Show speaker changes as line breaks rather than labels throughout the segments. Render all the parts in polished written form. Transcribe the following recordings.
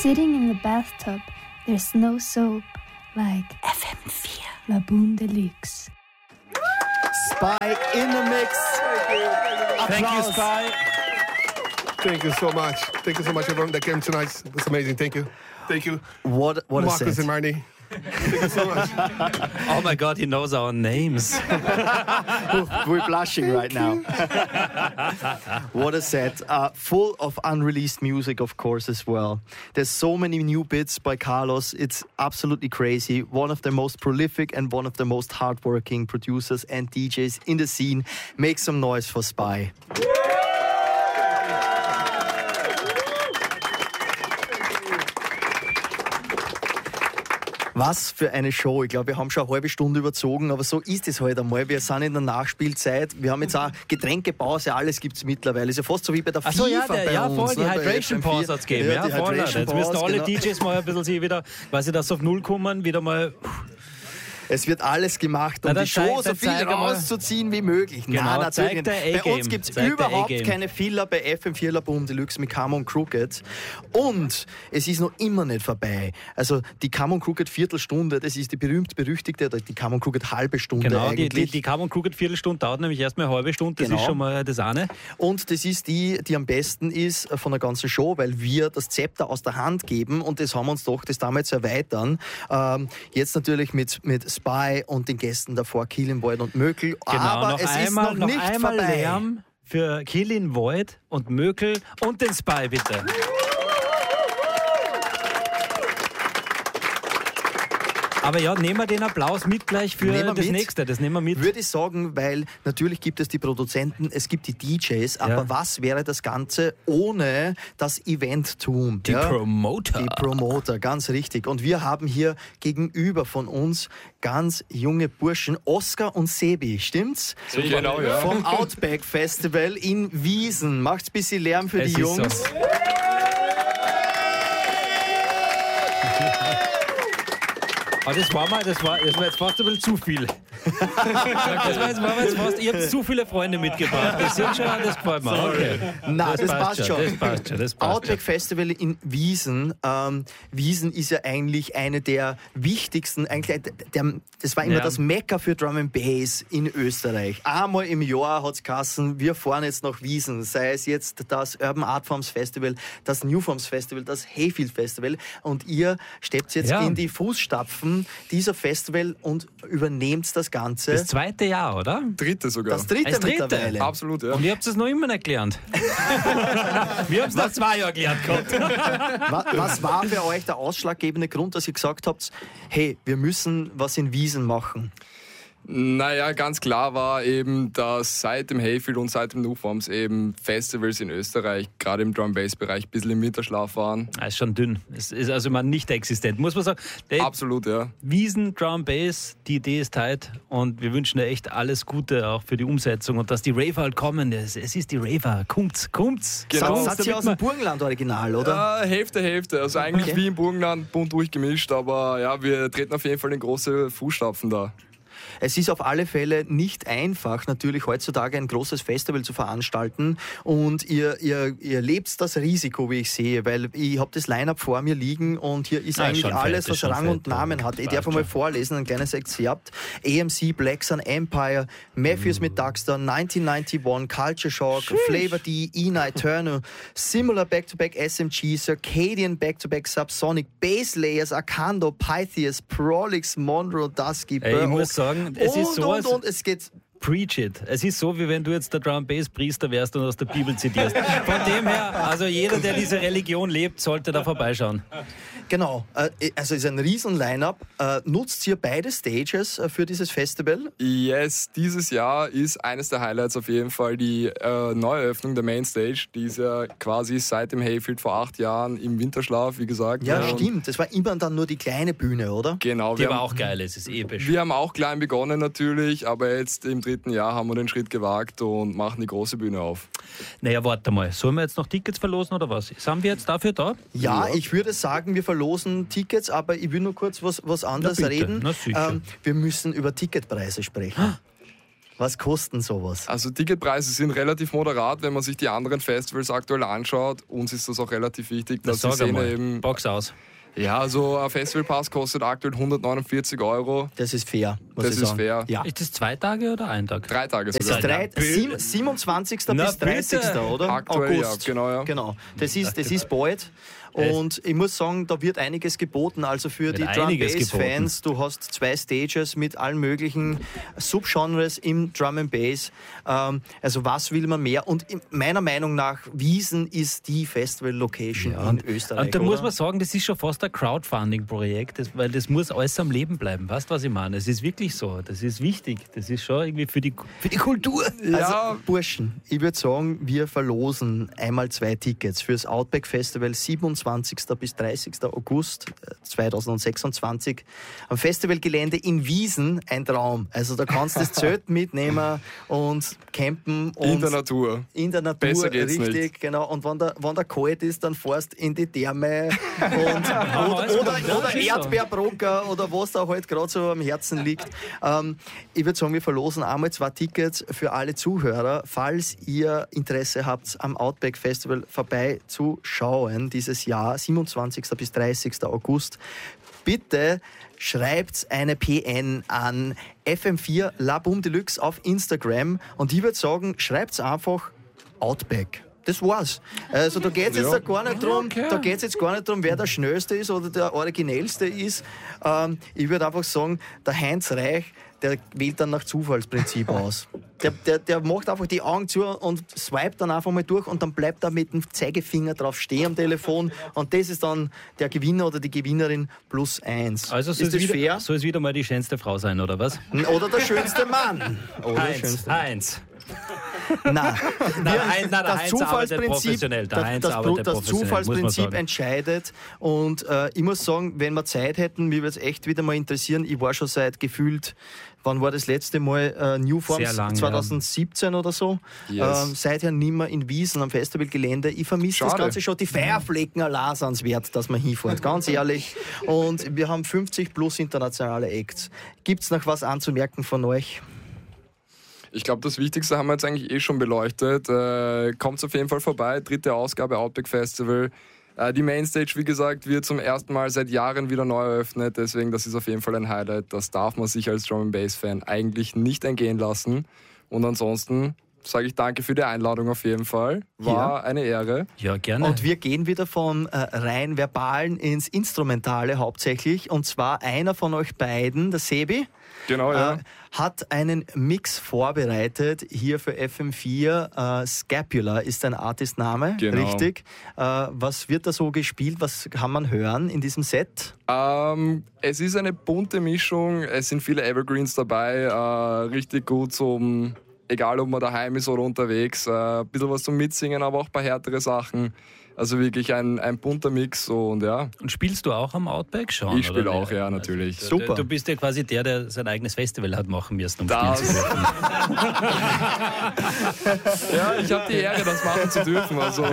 Sitting in the bathtub, there's no soap like FM4 La Boom Deluxe.
Spy in the mix.
Thank you, Spy.
Thank you so much. Thank you so much, everyone that came tonight. That's amazing. Thank you. Thank you.
What a
Marcus
set.
and Marnie. Thank you so much.
Oh my God, he knows our names.
We're blushing right now. What a set. Full of unreleased music, of course, as well. There's so many new bits by Carlos. It's absolutely crazy. One of the most prolific and one of the most hardworking producers and DJs in the scene. Make some noise for Spy. Was für eine Show. Ich glaube, wir haben schon eine halbe Stunde überzogen, aber so ist es halt einmal. Wir sind in der Nachspielzeit. Wir haben jetzt auch Getränkepause, alles gibt es mittlerweile. Ist ja fast so wie bei der FIFA
ja,
bei uns.
Voll, die Hydration Pause hat es gegeben.
Ja,
Voll. Jetzt müssen alle
genau.
DJs mal ein bisschen sich wieder, weil sie das auf Null kommen, wieder mal...
Es wird alles gemacht, um die Show so viel rauszuziehen wie möglich.
Genau,
Nein, natürlich nicht. Bei uns gibt es überhaupt keine Filler bei FM4 La Boom Deluxe mit Come Crooked. Und es ist noch immer nicht vorbei. Also die Come Crooked Viertelstunde, das ist die berühmt-berüchtigte, oder die Come Crooked halbe Stunde
genau,
eigentlich.
Die Come Crooked Viertelstunde dauert nämlich erstmal eine halbe Stunde, das ist schon mal das eine.
Und das ist die am besten ist von der ganzen Show, weil wir das Zepter aus der Hand geben und das haben wir uns doch, das damals erweitern. Jetzt natürlich mit Spy und den Gästen davor, Killing Void und Mökel.
Genau,
aber es ist noch nicht vorbei.
Lärm für Killing Void und Mökel und den Spy, bitte. Aber ja, nehmen wir den Applaus mit gleich für das nächste. Das nehmen wir mit.
Würde ich sagen, weil natürlich gibt es die Produzenten, es gibt die DJs, aber was wäre das Ganze ohne das Eventtum?
Die Promoter.
Die Promoter, ganz richtig. Und wir haben hier gegenüber von uns ganz junge Burschen, Oskar und Sebi, stimmt's?
So genau, ja.
Vom Outback Festival in Wiesen. Macht's ein bisschen Lärm für die Jungs.
So. Aber das war jetzt fast ein bisschen zu viel. Das war jetzt fast, ich habe zu viele Freunde mitgebracht. Das gefällt mir. Okay.
Nein, das passt schon.
Das passt
Outback Festival in Wiesen. Wiesen ist ja eigentlich eine der wichtigsten, das war immer das Mekka für Drum and Bass in Österreich. Einmal im Jahr hat es geheißen, wir fahren jetzt nach Wiesen. Sei es jetzt das Urban Art Forms Festival, das New Forms Festival, das Hayfield Festival. Und ihr steppt jetzt in die Fußstapfen dieser Festival und übernehmt das Ganze.
Das zweite Jahr, oder?
Dritte sogar.
Das dritte mittlerweile.
Absolut, ja.
Und ihr habt es noch immer nicht gelernt. Wir haben es nach 2 Jahren gelernt gehabt.
Was war für euch der ausschlaggebende Grund, dass ihr gesagt habt, hey, wir müssen was in Wiesen machen?
Naja, ganz klar war eben, dass seit dem Hayfield und seit dem New Forms eben Festivals in Österreich, gerade im Drum-Bass-Bereich, ein bisschen im Winterschlaf waren.
Das ist schon dünn. Es ist also mal nicht existent, muss man sagen.
Absolut, ja.
Wiesen, Drum-Bass, die Idee ist tight und wir wünschen dir echt alles Gute auch für die Umsetzung und dass die Raver halt kommen. Es ist die Raver. Kommt's.
Genau.
Seid ihr aus dem Burgenland original, oder?
Ja, Hälfte. Also eigentlich wie im Burgenland, bunt durchgemischt, aber ja, wir treten auf jeden Fall in große Fußstapfen da.
Es ist auf alle Fälle nicht einfach, natürlich heutzutage ein großes Festival zu veranstalten und ihr lebt das Risiko, wie ich sehe, weil ich habe das Line-Up vor mir liegen und hier ist eigentlich alles, was Rang und Namen hat. Ich darf einmal vorlesen, ein kleines Exzerpt. AMC, Black Sun Empire, Matthews mit Daxter, 1991, Culture Shock, Flavor D, Ina Eternal, Similar Back-to-Back SMG, Circadian Back-to-Back Subsonic, Base Layers, Akando, Pythias, Prolix, Monroe, Dusky,
ich muss sagen, es ist so,
und es geht.
Preach it. Es ist so, wie wenn du jetzt der Drum-Bass-Priester wärst und aus der Bibel zitierst. Von dem her, also jeder, der diese Religion lebt, sollte da vorbeischauen.
Genau, also es ist ein Riesen-Line-Up. Nutzt ihr beide Stages für dieses Festival?
Yes, dieses Jahr ist eines der Highlights auf jeden Fall die Neueröffnung der Mainstage. Die ist ja quasi seit dem Hayfield vor 8 Jahren im Winterschlaf, wie gesagt.
Ja, stimmt. Das war immer dann nur die kleine Bühne, oder?
Genau.
Die war auch geil, es ist episch.
Wir haben auch klein begonnen natürlich, aber jetzt im 3. Jahr haben wir den Schritt gewagt und machen die große Bühne auf.
Naja, warte mal. Sollen wir jetzt noch Tickets verlosen oder was? Sind wir jetzt dafür da?
Ja, ich würde sagen, wir verlosen Tickets, aber ich will nur kurz was anderes reden.
Na sicher.
Wir müssen über Ticketpreise sprechen. Was kosten sowas?
Also Ticketpreise sind relativ moderat, wenn man sich die anderen Festivals aktuell anschaut. Uns ist das auch relativ wichtig, dass die Szene eben...
Box aus.
Ja, also ein Festivalpass kostet aktuell 149 €.
Das ist fair, muss
Das
ich
ist
sagen.
fair.
Ja.
Ist das 2 Tage oder 1 Tag?
3 Tage
Es
sogar.
ist 27.
Na,
bis 30.
bitte.
oder?
Aktuell,
August.
ja, genau.
Genau. Das ist bald. Und ich muss sagen, da wird einiges geboten. Also für die Drum-Bass-Fans, du hast 2 Stages mit allen möglichen Subgenres im Drum and Bass. Also was will man mehr? Und meiner Meinung nach, Wiesn ist die Festival-Location in Österreich.
Und da
oder?
muss man sagen, das ist schon fast ein Crowdfunding-Projekt, weil das muss alles am Leben bleiben. Weißt du, was ich meine? Es ist wirklich so. Das ist wichtig. Das ist schon irgendwie für die Kultur.
Also, Burschen, ich würde sagen, wir verlosen einmal 2 Tickets fürs Outback Festival 27. bis 30. August 2026 am Festivalgelände in Wiesn. Ein Traum. Also da kannst du das Zelt mitnehmen und campen. Und
In der Natur.
In der Natur,
Besser geht's
richtig,
nicht.
genau. Und wenn der kalt ist, dann fährst in die Therme oder Erdbeerbrocker oder was da halt gerade so am Herzen liegt. Ich würde sagen, wir verlosen einmal 2 Tickets für alle Zuhörer, falls ihr Interesse habt, am Outback Festival vorbeizuschauen dieses Jahr, 27. bis 30. August. Bitte schreibt eine PN an FM4 La Boom Deluxe auf Instagram und ich würde sagen, schreibt einfach Outback. Das war's. Also da geht es jetzt gar nicht drum, wer der Schnellste ist oder der Originellste ist. Ich würde einfach sagen, der Heinz Reich, der wählt dann nach Zufallsprinzip aus. Der macht einfach die Augen zu und swipet dann einfach mal durch und dann bleibt er mit dem Zeigefinger drauf stehen am Telefon und das ist dann der Gewinner oder die Gewinnerin +1.
Also
ist das fair?
Soll es wieder mal die schönste Frau sein, oder was?
Oder der schönste Mann.
Heinz.
Nein,
das
Zufallsprinzip entscheidet und ich muss sagen, wenn wir Zeit hätten, mir würde es echt wieder mal interessieren, ich war schon seit gefühlt, wann war das letzte Mal New Forms? 2017 oder so.
Yes.
Seither nimmer in Wiesn am Festivalgelände. Ich vermisse das Ganze schon, die Feierflecken allein sind es wert, dass man hinfährt, ganz ehrlich. Und wir haben 50 plus internationale Acts. Gibt es noch was anzumerken von euch?
Ich glaube, das Wichtigste haben wir jetzt eigentlich schon beleuchtet. Kommt auf jeden Fall vorbei, 3. Ausgabe Outback Festival. Die Mainstage, wie gesagt, wird zum ersten Mal seit Jahren wieder neu eröffnet. Deswegen, das ist auf jeden Fall ein Highlight. Das darf man sich als Drum-and-Bass-Fan eigentlich nicht entgehen lassen. Und ansonsten sage ich danke für die Einladung auf jeden Fall. War eine Ehre.
Ja, gerne.
Und wir gehen wieder vom rein Verbalen ins Instrumentale hauptsächlich. Und zwar einer von euch beiden, der Sebi,
Genau, ja.
hat einen Mix vorbereitet hier für FM4. Scapula ist ein Artistname,
Genau.
richtig. Was wird da so gespielt? Was kann man hören in diesem Set?
Es ist eine bunte Mischung. Es sind viele Evergreens dabei. Richtig gut zum, egal ob man daheim ist oder unterwegs, ein bisschen was zum Mitsingen, aber auch ein paar härtere Sachen. Also wirklich ein bunter Mix und ja.
Und spielst du auch am Outback schon?
Ich spiele
oder?
auch, ja, natürlich.
Super.
Du bist ja quasi der sein eigenes Festival hat machen müssen, um
Das-
spielen zu dürfen.
Ja, ich habe die Ehre, das machen zu dürfen. Also,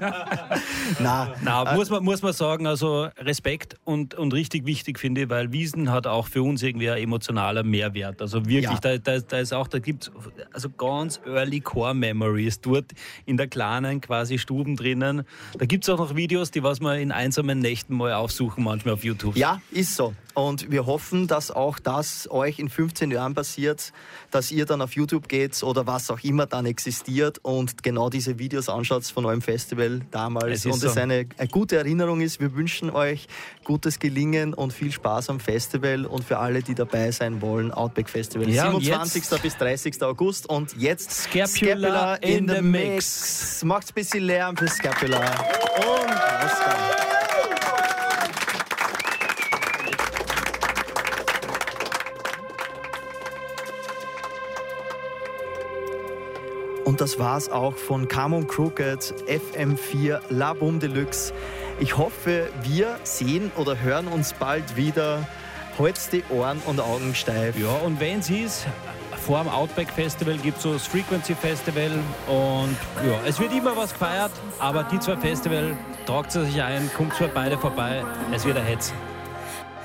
Na, muss man sagen, also Respekt und richtig wichtig finde ich, weil Wiesn hat auch für uns irgendwie ein emotionaler Mehrwert. Also wirklich,
Ja.
da gibt es also ganz early Core Memories dort in der kleinen quasi Stuben drinnen. Da gibt es auch noch Videos, die was man in einsamen Nächten mal aufsuchen, manchmal auf YouTube.
Ja, ist so. Und wir hoffen, dass auch das euch in 15 Jahren passiert, dass ihr dann auf YouTube geht oder was auch immer dann existiert und genau diese Videos anschaut von eurem Festival damals. Und es eine gute Erinnerung ist. Wir wünschen euch gutes Gelingen und viel Spaß am Festival und für alle, die dabei sein wollen, Outback Festival.
Ja, und
27. bis 30. August und jetzt
Scapula in the Mix.
Macht's ein bisschen Lärm für Scapula. Und Oscar. Und das war's auch von Come Crooked, FM4 La Boom Deluxe. Ich hoffe, wir sehen oder hören uns bald wieder. Halt's die Ohren und Augen steif.
Ja, und wenn es ist, vor dem Outback Festival gibt es so das Frequency Festival und ja, es wird immer was gefeiert, aber die 2 Festivals, tragt es sich ein, kommt beide vorbei, es wird ein Hetz.